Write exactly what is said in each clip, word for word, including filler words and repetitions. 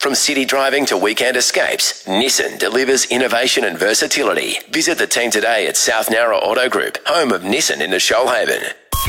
From city driving to weekend escapes, Nissan delivers innovation and versatility. Visit the team today at South Nowra Auto Group, home of Nissan in the Shoalhaven.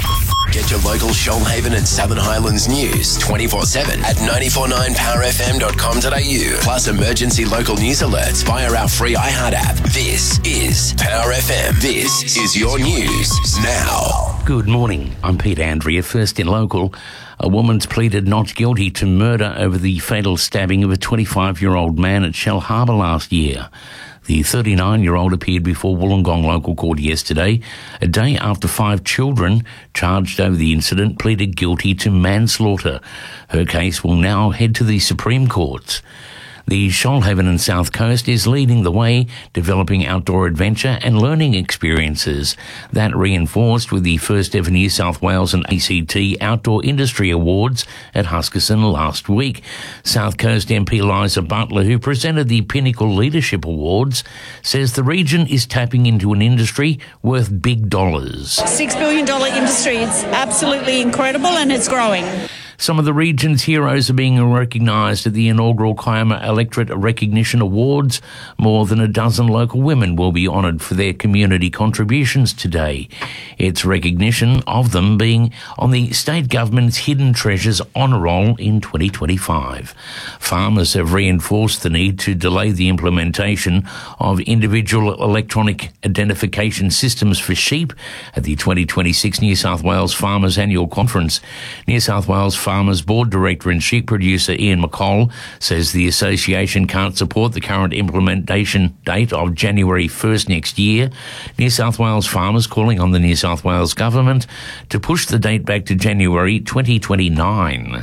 Get your local Shoalhaven and Southern Highlands news twenty-four seven at nine four nine power f m dot com dot a u. Plus emergency local news alerts via our free iHeart app. This is Power F M. This is your news now. Good morning. I'm Pete Andrea. First in local, a woman's pleaded not guilty to murder over the fatal stabbing of a twenty-five-year-old man at Shell Harbour last year. The thirty-nine-year-old appeared before Wollongong Local Court yesterday, a day after five children charged over the incident pleaded guilty to manslaughter. Her case will now head to the Supreme Court. The Shoalhaven and South Coast is leading the way, developing outdoor adventure and learning experiences. That reinforced with the first ever New South Wales and A C T Outdoor Industry Awards at Huskisson last week. South Coast M P Liza Butler, who presented the Pinnacle Leadership Awards, says the region is tapping into an industry worth big dollars. Six billion dollars industry, it's absolutely incredible and it's growing. Some of the region's heroes are being recognised at the inaugural Kiama Electorate Recognition Awards. More than a dozen local women will be honoured for their community contributions today. It's recognition of them being on the state government's Hidden Treasures Honour Roll in twenty twenty-five. Farmers have reinforced the need to delay the implementation of individual electronic identification systems for sheep at the twenty twenty-six New South Wales Farmers Annual Conference. New South Wales Farmers Board Director and sheep producer Ian McColl says the association can't support the current implementation date of January first next year. New South Wales farmers calling on the New South Wales Government to push the date back to January twenty twenty-nine.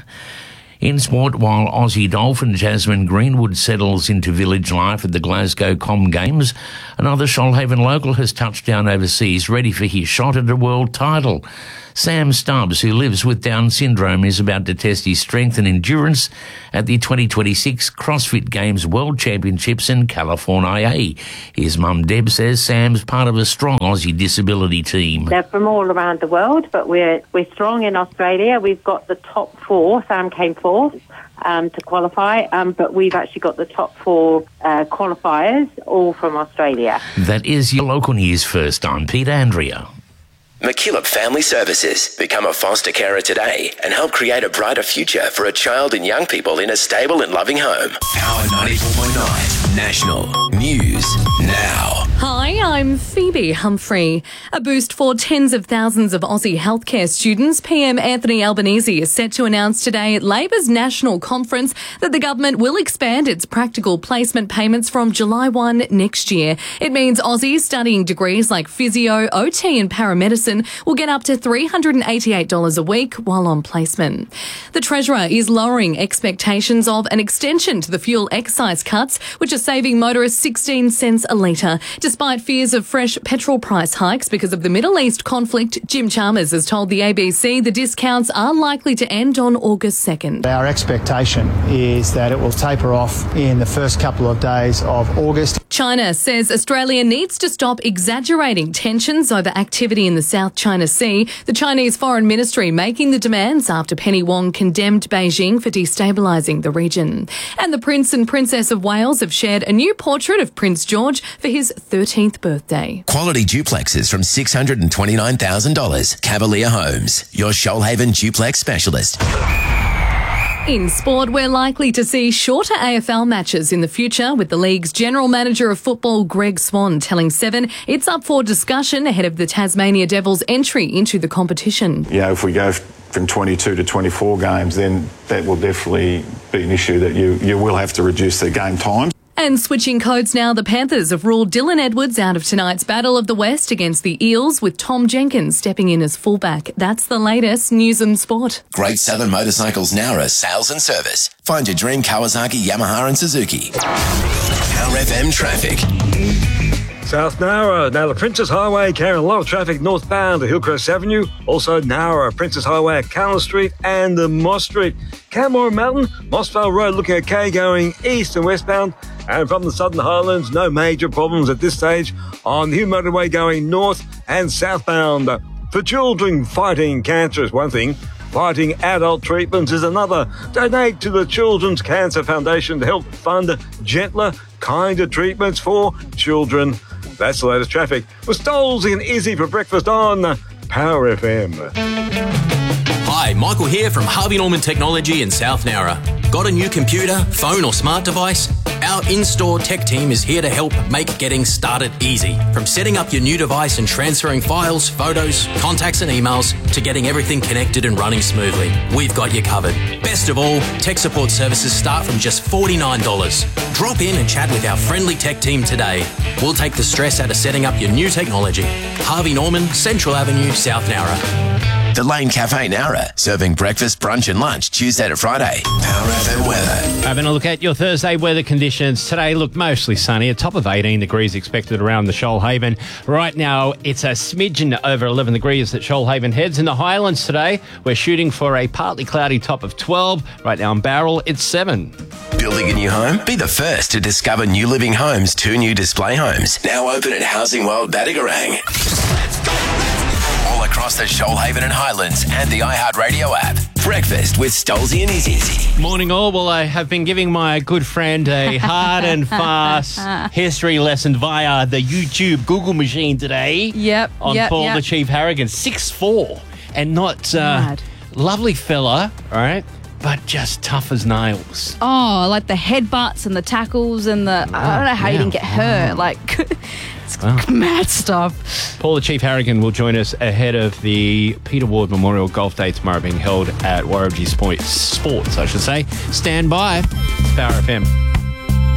In sport, while Aussie Dolphin Jasmine Greenwood settles into village life at the Glasgow Com Games, another Shoalhaven local has touched down overseas, ready for his shot at a world title. Sam Stubbs, who lives with Down syndrome, is about to test his strength and endurance at the twenty twenty-six CrossFit Games World Championships in California. His mum Deb says Sam's part of a strong Aussie disability team. They're from all around the world, but we're we're strong in Australia. We've got the top four. Sam came fourth um, to qualify, um, but we've actually got the top four uh, qualifiers, all from Australia. That is your local news first. I'm Peter Andrea. McKillop Family Services. Become a foster carer today and help create a brighter future for a child and young people in a stable and loving home. Power ninety-four point nine National News Now. Hi, I'm Phoebe Humphrey. A boost for tens of thousands of Aussie healthcare students. P M Anthony Albanese is set to announce today at Labor's National Conference that the government will expand its practical placement payments from July first next year. It means Aussies studying degrees like physio, O T and paramedicine will get up to three hundred eighty-eight dollars a week while on placement. The Treasurer is lowering expectations of an extension to the fuel excise cuts, which are saving motorists sixteen cents a litre. Despite fears of fresh petrol price hikes because of the Middle East conflict, Jim Chalmers has told the A B C the discounts are likely to end on August second. Our expectation is that it will taper off in the first couple of days of August. China says Australia needs to stop exaggerating tensions over activity in the South China Sea. The Chinese Foreign Ministry making the demands after Penny Wong condemned Beijing for destabilising the region. And the Prince and Princess of Wales have shared a new portrait of Prince George for his thirteenth birthday. Quality duplexes from six hundred twenty-nine thousand dollars. Cavalier Homes, your Shoalhaven duplex specialist. In sport, we're likely to see shorter A F L matches in the future, with the league's General Manager of Football, Greg Swan, telling Seven it's up for discussion ahead of the Tasmania Devils' entry into the competition. Yeah, if we go from twenty-two to twenty-four games, then that will definitely be an issue that you, you will have to reduce the game times. And switching codes now, the Panthers have ruled Dylan Edwards out of tonight's Battle of the West against the Eels, with Tom Jenkins stepping in as fullback. That's the latest news and sport. Great Southern Motorcycles Nowra sales and service. Find your dream Kawasaki, Yamaha and Suzuki. Power F M traffic. South Nowra, now the Princess Highway carrying a lot of traffic northbound to Hillcrest Avenue. Also Nowra, Princess Highway at Callan Street and the Moss Street. Canmore Mountain, Mossvale Road looking okay going east and westbound. And from the Southern Highlands, no major problems at this stage on the Hume Motorway going north and southbound. For children fighting cancer is one thing. Fighting Adult Treatments is another. Donate to the Children's Cancer Foundation to help fund gentler, kinder treatments for children. That's the latest traffic. With Stolzy and Izzy for breakfast on Power F M. Hi, Michael here from Harvey Norman Technology in South Nowra. Got a new computer, phone or smart device? Our in-store tech team is here to help make getting started easy. From setting up your new device and transferring files, photos, contacts and emails to getting everything connected and running smoothly. We've got you covered. Best of all, tech support services start from just forty-nine dollars. Drop in and chat with our friendly tech team today. We'll take the stress out of setting up your new technology. Harvey Norman, Central Avenue, South Nowra. The Lane Cafe Nowra, serving breakfast, brunch and lunch Tuesday to Friday. Power F M weather. Having a look at your Thursday weather conditions. Today look mostly sunny, a top of eighteen degrees expected around the Shoalhaven. Right now it's a smidgen over eleven degrees at Shoalhaven Heads. In the Highlands today, we're shooting for a partly cloudy top of twelve. Right now in Barrel, it's seven. Building a new home? Be the first to discover New Living Homes' two new display homes. Now open at Housing World Battigarang. Let's go! All across the Shoalhaven and Highlands and the iHeartRadio app. Breakfast with Stolzy and Izzy. Morning all. Well, I have been giving my good friend a hard and fast history lesson via the YouTube Google machine today. Yep. On yep, Paul yep. the Chief Harrigan. six foot four and not uh, lovely fella, all right, but just tough as nails. Oh, like the headbutts and the tackles and the... Oh, I don't know how yeah. you didn't get hurt. Like... It's wow. mad stuff. Paul the Chief Harrigan will join us ahead of the Peter Ward Memorial Golf Day tomorrow being held at Warragee Sports, I should say. Stand by. Power F M.